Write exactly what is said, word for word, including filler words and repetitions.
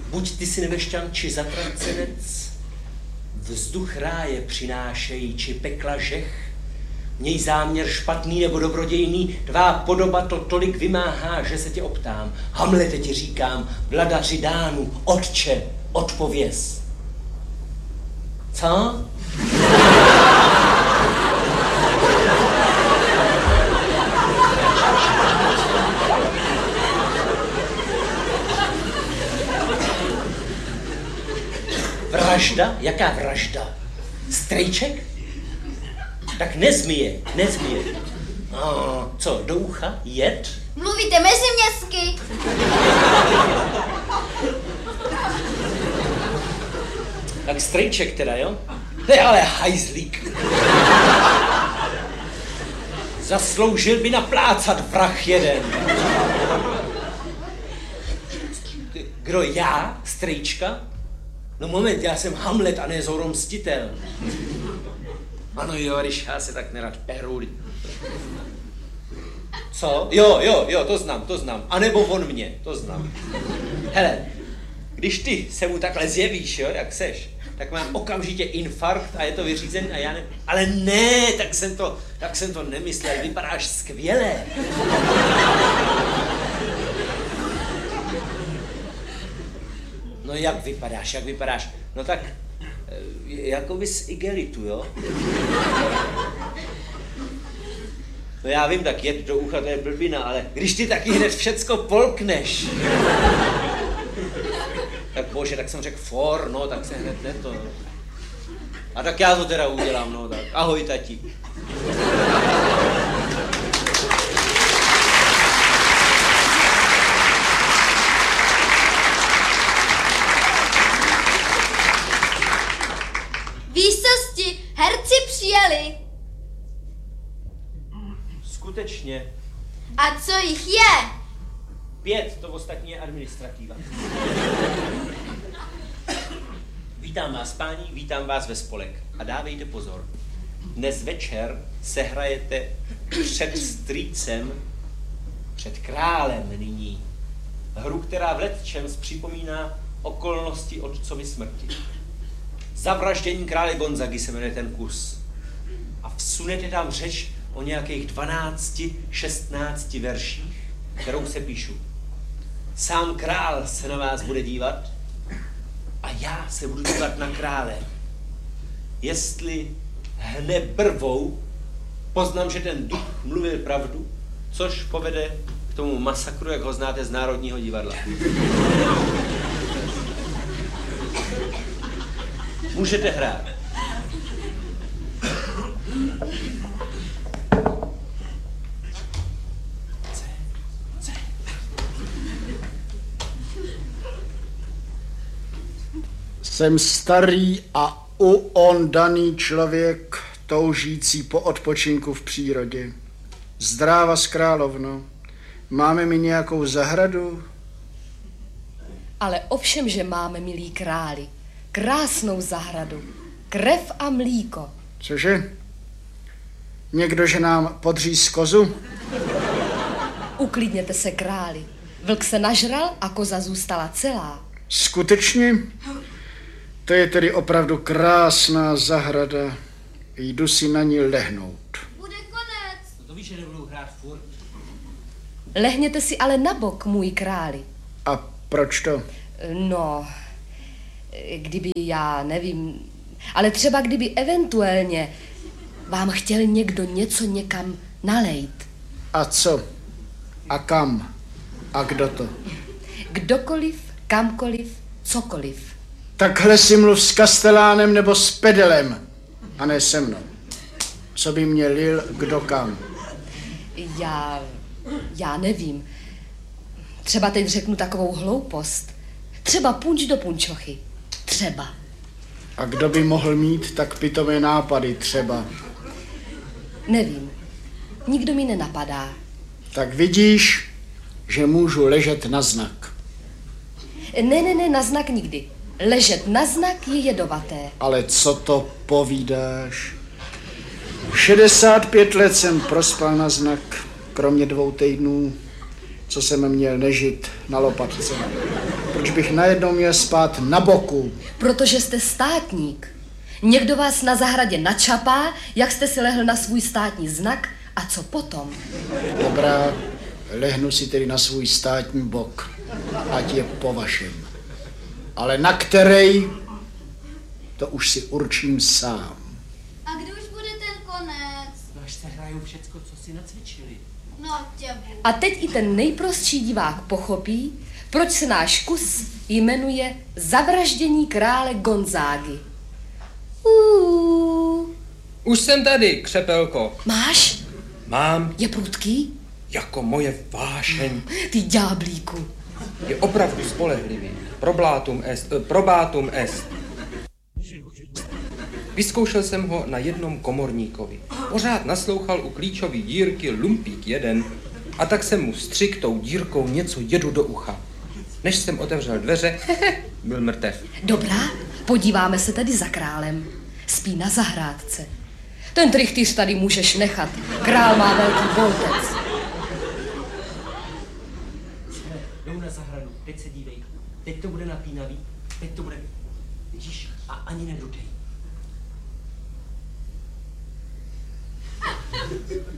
buď ty si nevešťan, či zatracenec, vzduch ráje přinášejí, či pekla žech, měj záměr špatný nebo dobrodějný, tvá podoba to tolik vymáhá, že se tě optám. Hamlete ti říkám, vladaři Dánů, otče, odpověz. Co? Vražda? Jaká vražda? Strejček? Tak nezmije, nezmije. A, co, do ucha? Jed? Mluvíte meziměstsky. Tak strejček teda, jo? Ne, ale hajzlík. Zasloužil by naplácat vrah jeden. Kdo, já? Strejčka? No moment, já jsem Hamlet a ne Zoro Mstitel. Ano jo, když já se tak nerad peru. Co? Jo, jo, jo, to znám, to znám. A nebo on mě, to znám. Hele, když ty se mu takhle zjevíš, jo, jak seš, tak mám okamžitě infarkt a je to vyřízený a já ne... Ale ne, tak jsem to, tak jsem to nemyslel, vypadáš skvěle. No jak vypadáš, jak vypadáš? No tak, jako bys igelitu, jo? No já vím, tak jet do ucha, to je blbina, ale když ty taky hned všecko polkneš. Tak bože, tak jsem řekl for, no, tak se hned ne to. A tak já to teda udělám, no, tak ahoj, tati. Výsosti, herci přijeli. Skutečně. A co jich je? Pět, to ostatní je administrativa. Vítám vás, páni, vítám vás ve spolek. A dávejte pozor. Dnes večer sehrajete před strýcem, před králem nyní. Hru, která v lecčems připomíná okolnosti otcovy smrti. Zavraždění krále Gonzagy se jmenuje ten kus. A vsunete tam řeč o nějakých dvanácti, šestnácti verších, kterou se píšu. Sám král se na vás bude dívat a já se budu dívat na krále. Jestli hne brvou, poznám, že ten duch mluvil pravdu, což povede k tomu masakru, jak ho znáte z Národního divadla. Můžete hrát. Jsem starý a uondaný člověk, toužící po odpočinku v přírodě. Zdráva z královno, máme mi nějakou zahradu? Ale ovšem, že máme, milí králi, krásnou zahradu, krev a mlíko. Cože? Někdo, že nám podříz kozu? Uklidněte se, králi. Vlk se nažral a koza zůstala celá. Skutečně? To je tedy opravdu krásná zahrada. Jdu si na ní lehnout. Bude konec. No to víš, že nebudou hrát furt. Lehněte si ale na bok, můj králi. A proč to? No, kdyby, já nevím, ale třeba kdyby eventuálně vám chtěl někdo něco někam nalejt. A co? A kam? A kdo to? Kdokoliv, kamkoliv, cokoliv. Takhle si mluv s kastelánem nebo s pedelem, a ne se mnou. Co by mě lil kdo kam? Já, já nevím. Třeba teď řeknu takovou hloupost. Třeba punč do punčochy. Třeba. A kdo by mohl mít tak pitové nápady třeba? Nevím. Nikdo mi nenapadá. Tak vidíš, že můžu ležet na znak. Ne, ne, ne, na znak nikdy. Ležet na znak je jedovaté. Ale co to povídáš? šedesát pět let jsem prospal na znak, kromě dvou týdnů, co jsem měl nežit na lopatce? Proč bych najednou měl spát na boku? Protože jste státník. Někdo vás na zahradě načapá, jak jste si lehl na svůj státní znak a co potom? Dobrá, lehnu si tedy na svůj státní bok, ať je po vašem. Ale na který, to už si určím sám. A kdy už bude ten konec? No až se hrajou všecko, co si nacvičili. No těbu. A teď i ten nejprostší divák pochopí, proč se náš kus jmenuje Zavraždění krále Gonzágy. Uuu. Už jsem tady, křepelko. Máš? Mám Je prudký? jako moje vášeň. Ty ďáblíku. Je opravdu spolehlivý. Probátum est, eh, probátum est. Vyzkoušel jsem ho na jednom komorníkovi. Pořád naslouchal u klíčové dírky lumpík jeden a tak jsem mu vstřik tou dírkou něco jedu do ucha. Než jsem otevřel dveře, byl mrtev. Dobrá, podíváme se tedy za králem. Spí na zahrádce. Ten trichtýř tady můžeš nechat. Král má velký boltec. Jdou na zahradu, teď se dívej. Teď to bude napínavý, teď to bude... Vidíš, a ani nedudej.